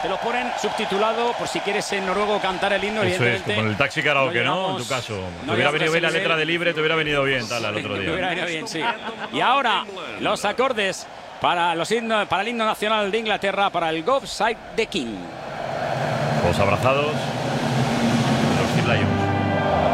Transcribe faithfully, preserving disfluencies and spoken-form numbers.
te lo ponen subtitulado por si quieres en noruego cantar el himno. Eso es, como en el taxi karaoke, ¿no? En tu caso. Te hubiera venido bien la letra de Libre, te hubiera venido bien, tal, al otro día. Te hubiera venido bien, sí. Y ahora, los acordes para, los himno, para el himno nacional de Inglaterra, para el God Save the King. Todos abrazados. Los Lions.